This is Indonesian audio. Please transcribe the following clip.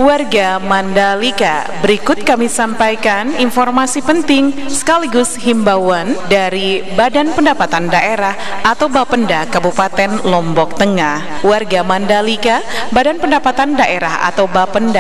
Warga Mandalika, berikut kami sampaikan informasi penting sekaligus himbauan dari Badan Pendapatan Daerah atau Bapenda Kabupaten Lombok Tengah. Warga Mandalika, Badan Pendapatan Daerah atau Bapenda